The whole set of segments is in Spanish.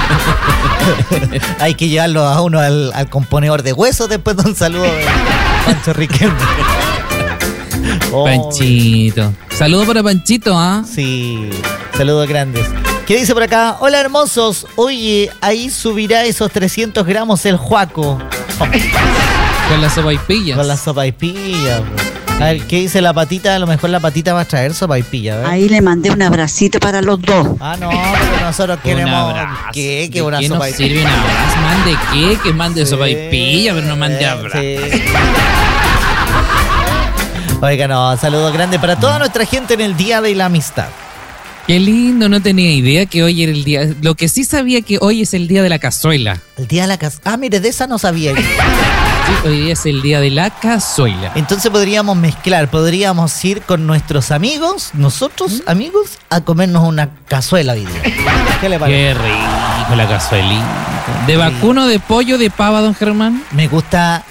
Hay que llevarlo a uno al componedor de huesos después de un saludo de Pancho Riquelme. Oh. Panchito. Saludo para Panchito, ¿ah? Sí, saludos grandes. ¿Qué dice por acá? Hola, hermosos. Oye, ahí subirá esos 300 gramos el Juaco. Con la sopaipilla. Con la sopaipilla. A ver, ¿qué dice la patita? A lo mejor la patita va a traer sopaipilla. ¿Ver? Ahí le mandé un abracito para los dos. Ah, no, pero nosotros queremos ¿qué? ¿Qué una sopaipilla? ¿Qué nos sirve un abrazo? ¿Mande qué? Que mande sopaipilla, pero no mande abrazo. Sí. Oiga, no, saludos grandes para toda nuestra gente en el Día de la Amistad. Qué lindo, no tenía idea que hoy era el día. Lo que sí sabía que hoy es el día de la cazuela. El día de la cazuela. Ah, mire, de esa no sabía. Sí, hoy día es el día de la cazuela. Entonces podríamos mezclar, podríamos ir con nuestros amigos, nosotros amigos, a comernos una cazuela hoy día. ¿Qué le parece? Qué rico la cazuelita. ¿De vacuno, de pollo, de pava, don Germán? Me gusta.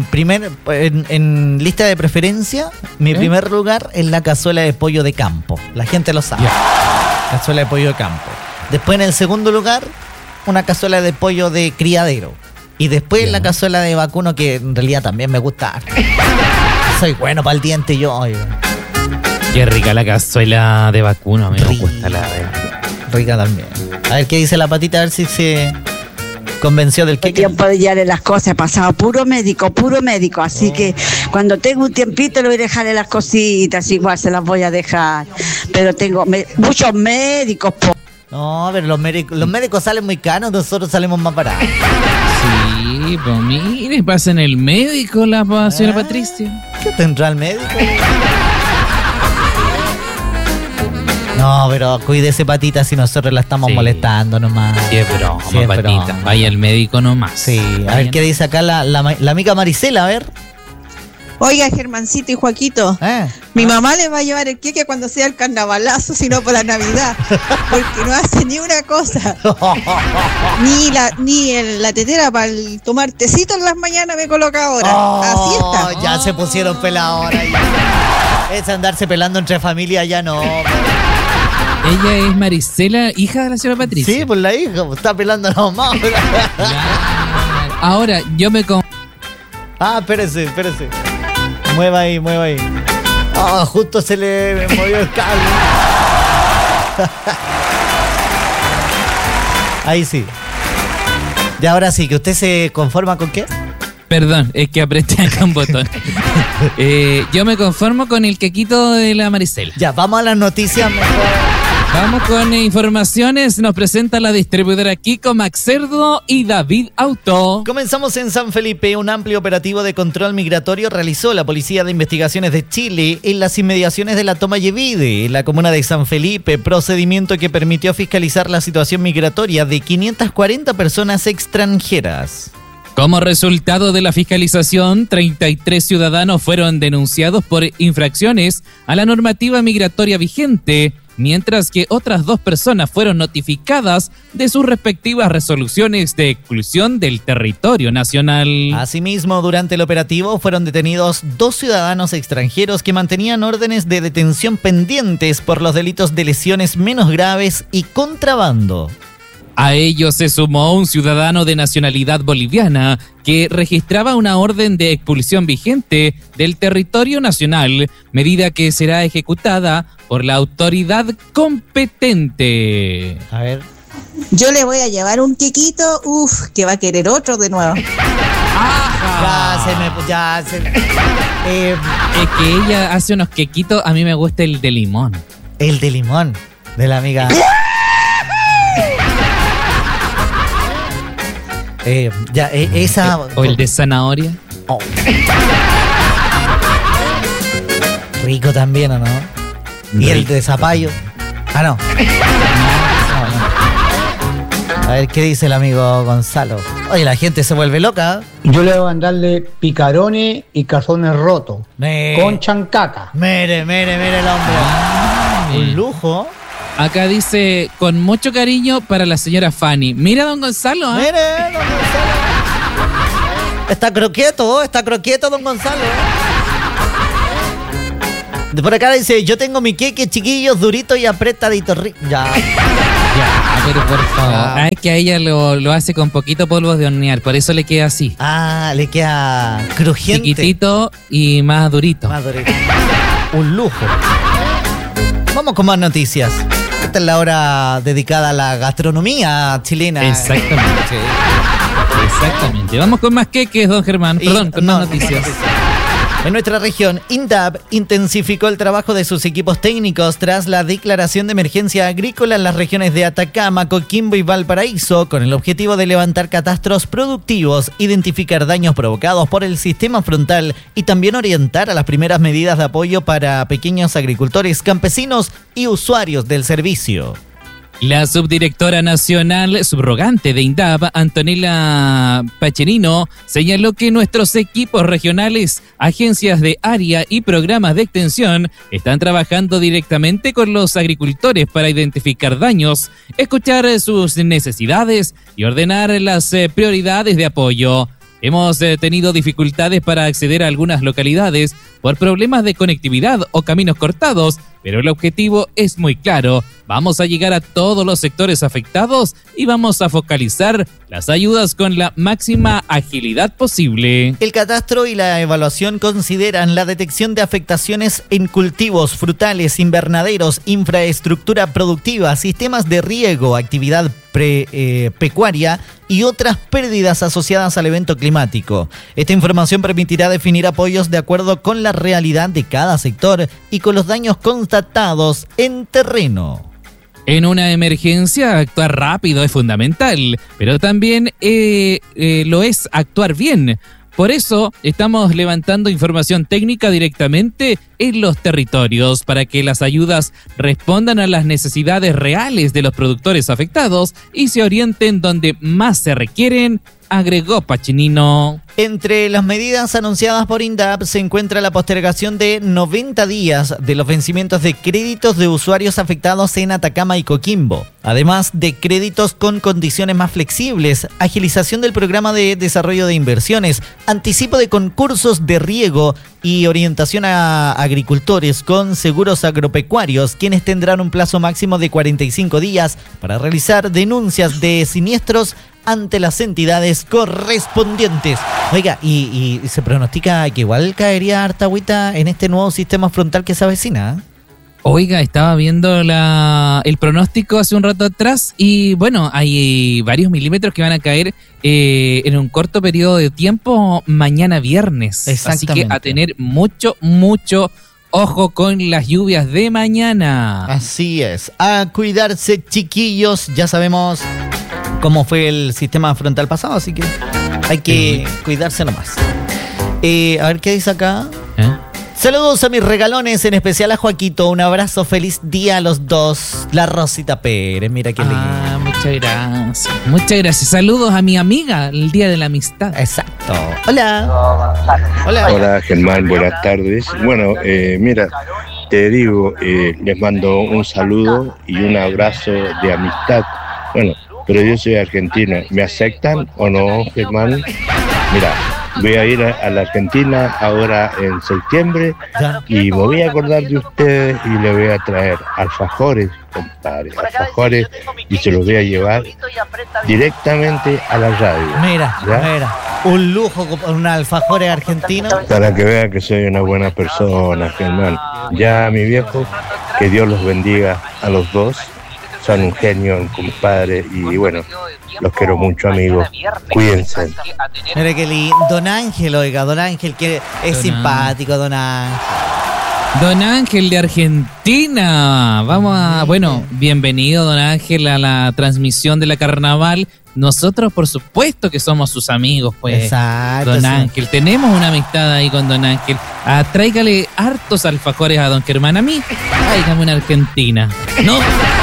En lista de preferencia, mi primer lugar es la cazuela de pollo de campo. La gente lo sabe. Cazuela de pollo de campo. Después, en el segundo lugar, una cazuela de pollo de criadero. Y después la cazuela de vacuno, que en realidad también me gusta. Soy bueno para el diente yo. Oiga. Qué rica la cazuela de vacuno. A mí me gusta la de... Rica también. A ver qué dice la patita, a ver si se... convenció del que el tiempo de llevarle las cosas, he pasado puro médico, así que cuando tengo un tiempito le voy a dejarle las cositas, igual se las voy a dejar, pero tengo muchos médicos. No, pero los médicos salen muy caros, nosotros salimos más baratos. Sí, pues mire, pasa en el médico la señora Patricia. ¿Qué tendrá el médico? No, pero cuídese, patita, si nosotros la estamos molestando nomás. Sí, es broma, patita. Vaya al médico nomás. Sí, a ver qué dice acá la amiga Marisela, a ver. Oiga, Germancito y Joaquito, mi mamá le va a llevar el queque cuando sea el carnavalazo, sino por la Navidad, porque no hace ni una cosa. Ni la tetera para tomar tecito en las mañanas me coloca ahora. Así está. Ya se pusieron pelados ahora. Es andarse pelando entre familia, ya no. Ella es Marisela, hija de la señora Patricia. Sí, pues la hija, está pelando a la mamá. Ahora, yo me... espérese. Mueva ahí. Justo se le movió el cable. Ahí sí. Y ahora sí, que usted se conforma con qué. Perdón, es que apreté acá un botón. Yo me conformo con el quequito de la Marisela. Ya, vamos a las noticias mejor. Vamos con informaciones. Nos presenta la distribuidora Kiko, Max Cerdo y David Auto. Comenzamos en San Felipe. Un amplio operativo de control migratorio realizó la Policía de Investigaciones de Chile en las inmediaciones de la Tomayevide, en la comuna de San Felipe, procedimiento que permitió fiscalizar la situación migratoria de 540 personas extranjeras. Como resultado de la fiscalización, 33 ciudadanos fueron denunciados por infracciones a la normativa migratoria vigente, mientras que otras 2 personas fueron notificadas de sus respectivas resoluciones de exclusión del territorio nacional. Asimismo, durante el operativo fueron detenidos 2 ciudadanos extranjeros que mantenían órdenes de detención pendientes por los delitos de lesiones menos graves y contrabando. A ello se sumó un ciudadano de nacionalidad boliviana que registraba una orden de expulsión vigente del territorio nacional, medida que será ejecutada por la autoridad competente. A ver. Yo le voy a llevar un quequito, que va a querer otro de nuevo. Es que ella hace unos quequitos, a mí me gusta el de limón. El de limón, de la amiga... esa... O el de zanahoria. Rico también, ¿o no? Y el de zapallo. No. A ver, ¿qué dice el amigo Gonzalo? Oye, la gente se vuelve loca. Yo le voy a mandarle picarones y calzones rotos. Con chancaca. Mire el hombre. Un lujo. Acá dice, con mucho cariño para la señora Fanny. Mira, don Gonzalo. Mire, don Gonzalo. Está croquieto, don Gonzalo. De por acá dice, yo tengo mi queque, chiquillos, durito y apretadito. Ya, pero por favor. Es que a ella lo hace con poquito polvo de hornear, por eso le queda así. Le queda crujiente. Chiquitito y más durito. Un lujo. Vamos con más noticias. Esta es la hora dedicada a la gastronomía chilena. Exactamente. Vamos con más queques, don Germán. Perdón, con más noticias. En nuestra región, INDAP intensificó el trabajo de sus equipos técnicos tras la declaración de emergencia agrícola en las regiones de Atacama, Coquimbo y Valparaíso, con el objetivo de levantar catastros productivos, identificar daños provocados por el sistema frontal y también orientar a las primeras medidas de apoyo para pequeños agricultores, campesinos y usuarios del servicio. La subdirectora nacional subrogante de INDAP, Antonella Pacherino, señaló que nuestros equipos regionales, agencias de área y programas de extensión están trabajando directamente con los agricultores para identificar daños, escuchar sus necesidades y ordenar las prioridades de apoyo. Hemos tenido dificultades para acceder a algunas localidades por problemas de conectividad o caminos cortados, pero el objetivo es muy claro. Vamos a llegar a todos los sectores afectados y vamos a focalizar las ayudas con la máxima agilidad posible. El catastro y la evaluación consideran la detección de afectaciones en cultivos, frutales, invernaderos, infraestructura productiva, sistemas de riego, actividad pecuaria y otras pérdidas asociadas al evento climático. Esta información permitirá definir apoyos de acuerdo con la realidad de cada sector y con los daños constatados en terreno. En una emergencia, actuar rápido es fundamental, pero también lo es actuar bien. Por eso estamos levantando información técnica directamente en los territorios para que las ayudas respondan a las necesidades reales de los productores afectados y se orienten donde más se requieren, agregó Pachinino. Entre las medidas anunciadas por INDAP se encuentra la postergación de 90 días de los vencimientos de créditos de usuarios afectados en Atacama y Coquimbo, además de créditos con condiciones más flexibles, agilización del programa de desarrollo de inversiones, anticipo de concursos de riego y orientación a agricultores con seguros agropecuarios, quienes tendrán un plazo máximo de 45 días para realizar denuncias de siniestros ante las entidades correspondientes. Oiga, y se pronostica que igual caería harta agüita en este nuevo sistema frontal que se avecina. Oiga, estaba viendo el pronóstico hace un rato atrás y bueno, hay varios milímetros que van a caer en un corto periodo de tiempo mañana viernes. Así que a tener mucho ojo con las lluvias de mañana. Así es, a cuidarse, chiquillos. Ya sabemos cómo fue el sistema frontal pasado, así que hay que cuidarse nomás. A ver qué dice acá. Saludos a mis regalones, en especial a Joaquito. Un abrazo, feliz día a los dos. La Rosita Pérez, mira qué lindo. Muchas gracias. Muchas gracias. Saludos a mi amiga, el Día de la Amistad. Exacto. Hola. Hola, Germán, buenas tardes. Bueno, mira, te digo, les mando un saludo y un abrazo de amistad. Bueno, pero yo soy argentino. ¿Me aceptan o no, Germán? Mira, voy a ir a la Argentina ahora en septiembre y me voy a acordar de ustedes y le voy a traer alfajores, compadre, alfajores, y se los voy a llevar directamente a la radio. Mira, un lujo con un alfajores argentino. Para que vean que soy una buena persona, Germán. Ya, mi viejo, que Dios los bendiga a los dos. Son un genio, compadre, y bueno, los quiero mucho, amigos. Cuídense. Mira que lindo. Don Ángel, oiga, Don Ángel, que es simpático, Don Ángel. Don Ángel de Argentina. Bueno, bienvenido, Don Ángel, a la transmisión de la carnaval. Nosotros, por supuesto, que somos sus amigos, pues. Exacto. Don Ángel, tenemos una amistad ahí con Don Ángel. Tráigale hartos alfajores a Don Germán. A mí, tráigame una Argentina. ¿No?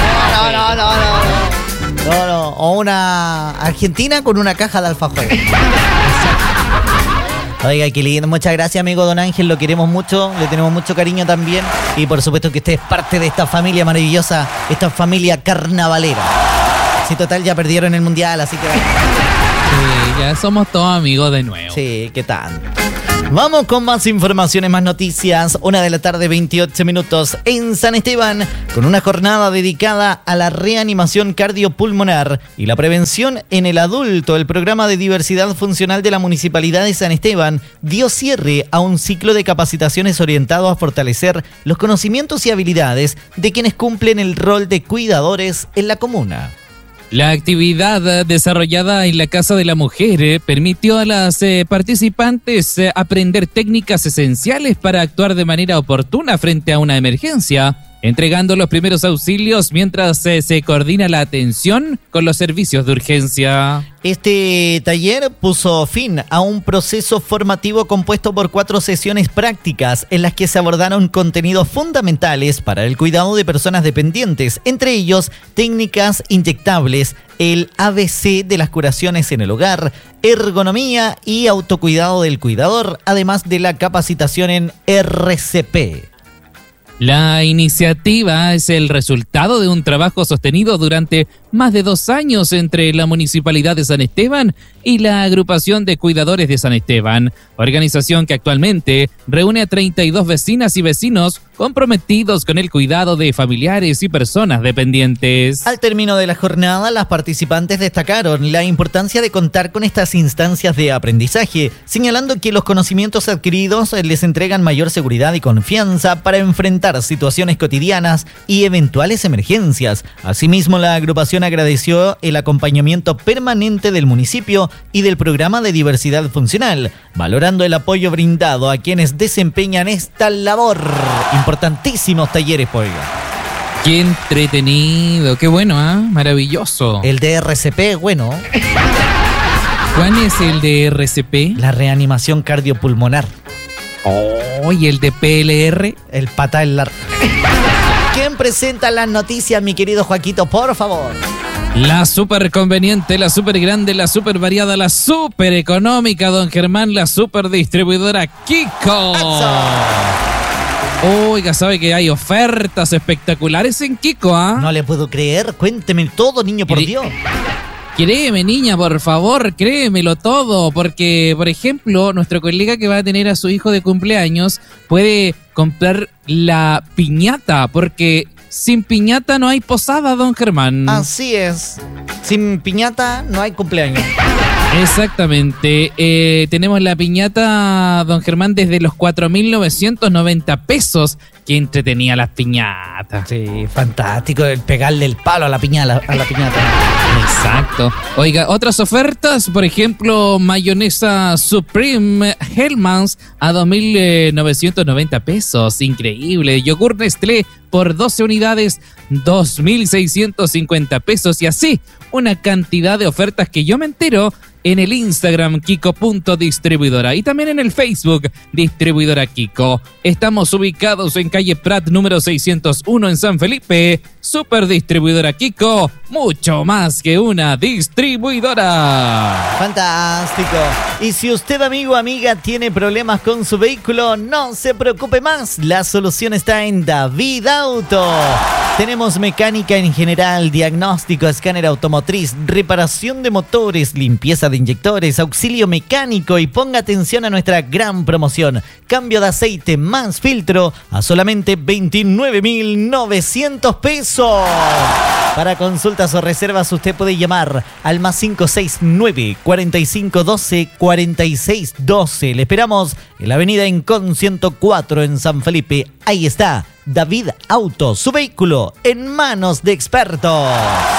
No, o una Argentina con una caja de alfajores. Oiga, qué lindo. Muchas gracias, amigo Don Ángel. Lo queremos mucho, le tenemos mucho cariño también. Y por supuesto que usted es parte de esta familia maravillosa, esta familia carnavalera. Sí, total, ya perdieron el mundial, así que... Sí, ya somos todos amigos de nuevo. Sí, qué tanto. Vamos con más informaciones, más noticias. 1:28 p.m. en San Esteban, con una jornada dedicada a la reanimación cardiopulmonar y la prevención en el adulto. El programa de diversidad funcional de la Municipalidad de San Esteban dio cierre a un ciclo de capacitaciones orientado a fortalecer los conocimientos y habilidades de quienes cumplen el rol de cuidadores en la comuna. La actividad desarrollada en la Casa de la Mujer permitió a las participantes aprender técnicas esenciales para actuar de manera oportuna frente a una emergencia, entregando los primeros auxilios mientras se coordina la atención con los servicios de urgencia. Este taller puso fin a un proceso formativo compuesto por 4 sesiones prácticas en las que se abordaron contenidos fundamentales para el cuidado de personas dependientes, entre ellos técnicas inyectables, el ABC de las curaciones en el hogar, ergonomía y autocuidado del cuidador, además de la capacitación en RCP. La iniciativa es el resultado de un trabajo sostenido durante más de 2 años entre la Municipalidad de San Esteban y la Agrupación de Cuidadores de San Esteban, organización que actualmente reúne a 32 vecinas y vecinos comprometidos con el cuidado de familiares y personas dependientes. Al término de la jornada, las participantes destacaron la importancia de contar con estas instancias de aprendizaje, señalando que los conocimientos adquiridos les entregan mayor seguridad y confianza para enfrentar situaciones cotidianas y eventuales emergencias. Asimismo, la agrupación agradeció el acompañamiento permanente del municipio y del programa de diversidad funcional, valorando el apoyo brindado a quienes desempeñan esta labor. Importantísimos talleres, oiga. Qué entretenido, qué bueno, maravilloso. El de RCP, bueno. ¿Cuál es el de RCP? La reanimación cardiopulmonar. ¿Y el de PLR? El pata en la... ¿Quién presenta las noticias, mi querido Joaquito, por favor? La súper conveniente, la súper grande, la súper variada, la súper económica, don Germán, la súper distribuidora Kiko. Oiga, ¿sabe que hay ofertas espectaculares en Kiko, No le puedo creer, cuénteme todo, niño, por Dios. Créeme, niña, por favor, créemelo todo, porque, por ejemplo, nuestro colega que va a tener a su hijo de cumpleaños puede comprar la piñata, porque sin piñata no hay posada, don Germán. Así es, sin piñata no hay cumpleaños. Exactamente, tenemos la piñata, don Germán, desde los 4.990 pesos. Qué entretenía las piñatas. Sí, fantástico, el pegarle el palo a la piñata. Exacto. Oiga, otras ofertas, por ejemplo, mayonesa Supreme Hellmann's a 2.990 pesos. Increíble. Yogur Nestlé por 12 unidades, 2.650 pesos. Y así, una cantidad de ofertas que yo me entero en el Instagram Kiko.distribuidora y también en el Facebook Distribuidora Kiko. Estamos ubicados en calle Prat número 601 en San Felipe. Super Distribuidora Kiko, mucho más que una distribuidora. Fantástico. Y si usted, amigo o amiga, tiene problemas con su vehículo, no se preocupe más. La solución está en David Auto. Tenemos mecánica en general, diagnóstico, escáner automotriz, reparación de motores, limpieza de inyectores, auxilio mecánico y ponga atención a nuestra gran promoción. Cambio de aceite más filtro a solamente 29.900 pesos. Para consultas o reservas usted puede llamar al más 569 4512 4612. Le esperamos en la avenida Encon 104 en San Felipe. Ahí está David Auto, su vehículo en manos de expertos.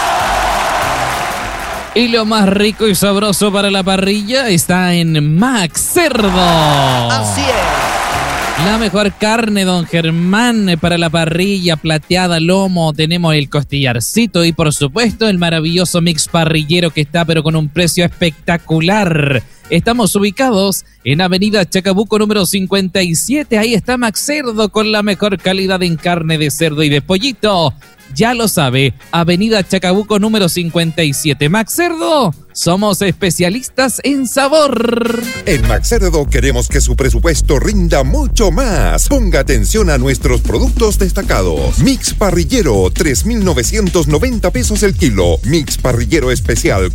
Y lo más rico y sabroso para la parrilla está en Max Cerdo. Así es. La mejor carne, don Germán, para la parrilla, plateada, lomo, tenemos el costillarcito y por supuesto el maravilloso mix parrillero que está pero con un precio espectacular. Estamos ubicados en Avenida Chacabuco número 57, ahí está Max Cerdo con la mejor calidad en carne de cerdo y de pollito. Ya lo sabe, Avenida Chacabuco número 57. Max Cerdo, somos especialistas en sabor. En Max Cerdo queremos que su presupuesto rinda mucho más. Ponga atención a nuestros productos destacados. Mix parrillero, 3.990 pesos el kilo. Mix parrillero especial,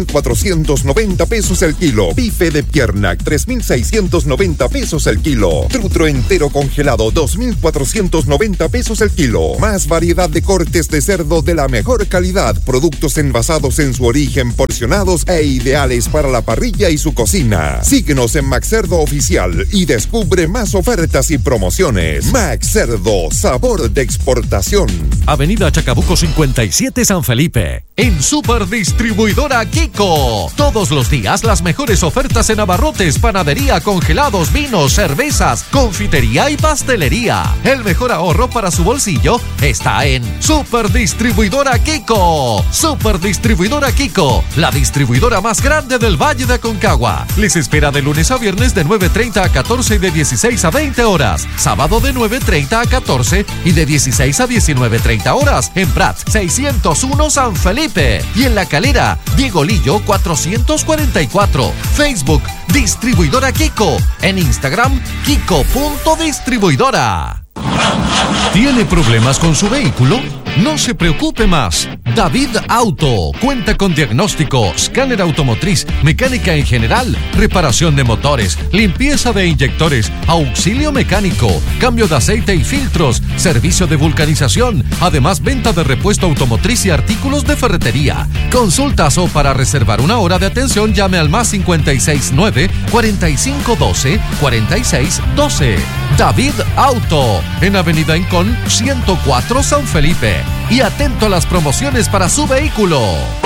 4.490 pesos el kilo. Bife de pierna, 3.690 pesos el kilo. Trutro entero congelado, 2.490 pesos el kilo. Más variedad de cortes de cerdo de la mejor calidad. Productos envasados en su origen, porcionados e ideales para la parrilla y su cocina. Síguenos en Max Cerdo Oficial y descubre más ofertas y promociones. Max Cerdo, sabor de exportación. Avenida Chacabuco 57 San Felipe. En Superdistribuidora Kiko. Todos los días las mejores ofertas en abarrotes, panadería, congelados, vinos, cervezas, confitería y pastelería. El mejor ahorro para su bolsillo está en Superdistribuidora Kiko. Superdistribuidora Kiko, la distribuidora más grande del Valle de Aconcagua. Les espera de lunes a viernes de 9:30 a 14 y de 16 a 20 horas. Sábado de 9:30 a 14 y de 16 a 19:30 horas. En Prat 601 San Felipe. Y en La Calera, Diego Lillo 444. Facebook, Distribuidora Kiko. En Instagram, Kiko.distribuidora. ¿Tiene problemas con su vehículo? No se preocupe más. David Auto cuenta con diagnóstico, escáner automotriz, mecánica en general, reparación de motores, limpieza de inyectores, auxilio mecánico, cambio de aceite y filtros, servicio de vulcanización, además venta de repuesto automotriz y artículos de ferretería. Consultas o para reservar una hora de atención llame al más 569 4512 4612. David Auto, en Avenida Incón 104 San Felipe. Y atento a las promociones para su vehículo.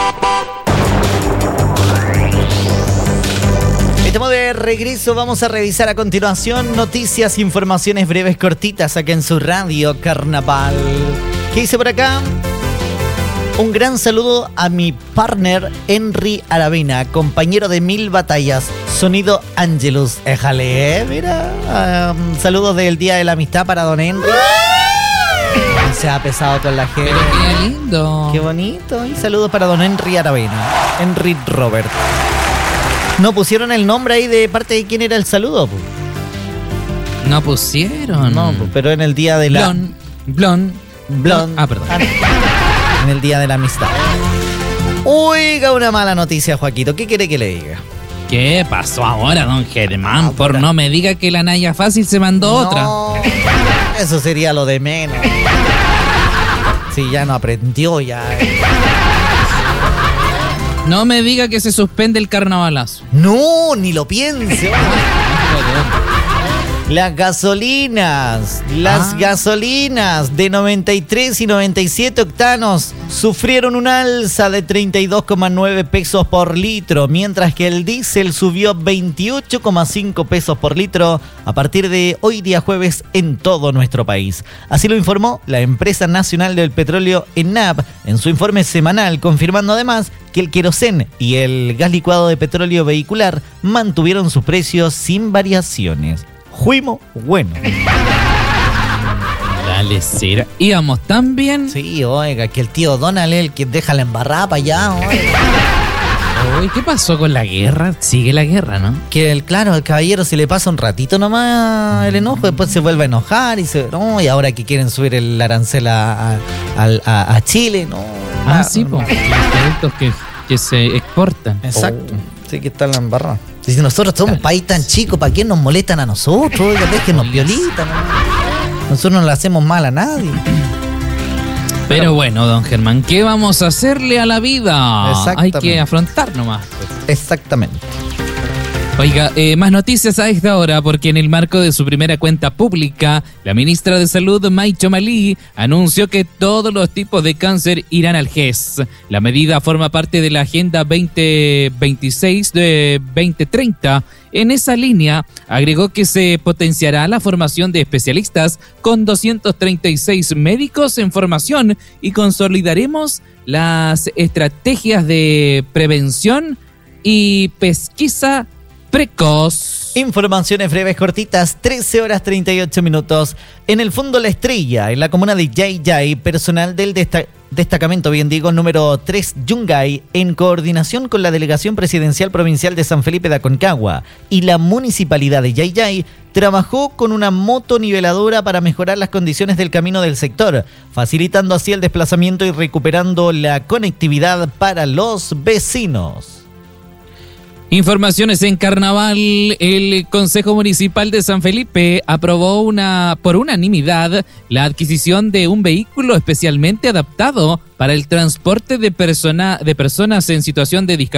Estamos de regreso, vamos a revisar a continuación noticias, informaciones breves cortitas acá en su radio Carnaval. ¿Qué dice por acá? Un gran saludo a mi partner Henry Aravena, compañero de 1000 batallas, sonido Angelus. Éjale, mira. Saludos del Día de la Amistad para don Henry. Se ha pesado con la gente. Pero qué lindo. Qué bonito. Y saludos para don Henry Aravena. Henry Robert. ¿No pusieron el nombre ahí de parte de quién era el saludo? No pusieron. No, pero en el día de la... Blon. Ah, perdón. En el Día de la Amistad. Oiga, una mala noticia, Joaquito. ¿Qué quiere que le diga? ¿Qué pasó ahora, don Germán? Por no me diga que la Naya Fácil se mandó otra. Eso sería lo de menos. Si ya no aprendió, ya. No me diga que se suspende el carnavalazo. No, ni lo piense. Las gasolinas de 93 y 97 octanos sufrieron un alza de 32,9 pesos por litro, mientras que el diésel subió 28,5 pesos por litro a partir de hoy día jueves en todo nuestro país. Así lo informó la Empresa Nacional del Petróleo, ENAP, en su informe semanal, confirmando además que el querosén y el gas licuado de petróleo vehicular mantuvieron sus precios sin variaciones. Fuimos bueno. Dale, cera. ¿Íbamos tan bien? Sí, oiga, que el tío Donald es el que deja la embarrada para allá, oiga. Uy, ¿qué pasó con la guerra? Sigue la guerra, ¿no? Que el caballero se le pasa un ratito nomás el enojo, después se vuelve a enojar y y ahora que quieren subir el arancel a Chile, ¿no? Sí, pues. Los productos que se exportan. Exacto. Sí, que está la embarrada. Si nosotros somos un país tan chico, ¿para qué nos molestan a nosotros? Oiga, déjenos piolitan, ¿no? Nosotros no le hacemos mal a nadie. Pero bueno, don Germán, ¿qué vamos a hacerle a la vida? Hay que afrontar nomás. Exactamente. Oiga, más noticias a esta hora, porque en el marco de su primera cuenta pública, la ministra de Salud, May Chomali, anunció que todos los tipos de cáncer irán al GES. La medida forma parte de la Agenda 2026 de 2030. En esa línea, agregó que se potenciará la formación de especialistas con 236 médicos en formación y consolidaremos las estrategias de prevención y pesquisa precoz. Informaciones breves cortitas, 13 horas 38 minutos. En el fondo La Estrella, en la comuna de Yayay, personal del destacamento, número 3 Yungay, en coordinación con la Delegación Presidencial Provincial de San Felipe de Aconcagua y la Municipalidad de Yayay, trabajó con una motoniveladora para mejorar las condiciones del camino del sector, facilitando así el desplazamiento y recuperando la conectividad para los vecinos. Informaciones en carnaval. El Consejo Municipal de San Felipe aprobó por unanimidad la adquisición de un vehículo especialmente adaptado para el transporte de personas en situación de discapacidad